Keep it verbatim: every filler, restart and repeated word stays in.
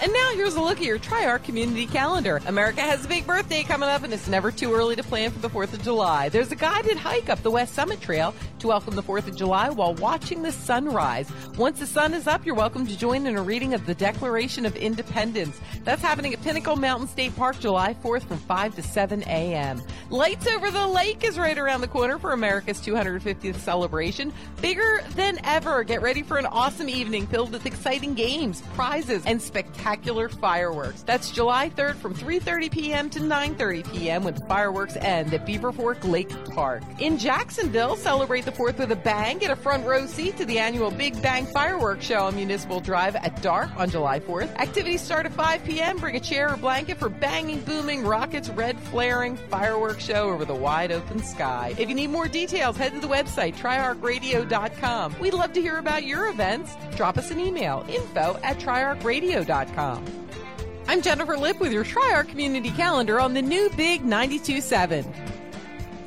And now here's a look at your Tri-Arc community calendar. America has a big birthday coming up, and it's never too early to plan for the fourth of July. There's a guided hike up the West Summit Trail to welcome the fourth of July while watching the sunrise. Once the sun is up, you're welcome to join in a reading of the Declaration of Independence. That's happening at Pinnacle Mountain State Park July fourth from five to seven a.m. Lights Over the Lake is right around the corner for America's two hundred fiftieth celebration. Bigger than ever. Get ready for an awesome evening filled with exciting games, prizes, and spectacular fireworks. That's July third from three thirty p.m. to nine thirty p.m. when the fireworks end at Beaver Fork Lake Park. In Jacksonville, celebrate the fourth with a bang. Get a front row seat to the annual Big Bang Fireworks Show on Municipal Drive at dark on July fourth. Activities start at five p.m. Bring a chair or blanket for banging, booming, rockets, red flaring fireworks show over the wide open sky. If you need more details, head to the website, tri arc radio dot com. We'd love to hear about your events. Drop us an email, info at tri arc radio dot com. I'm Jennifer Lipp with your Tri-Arc Community Calendar on the new Big ninety-two point seven.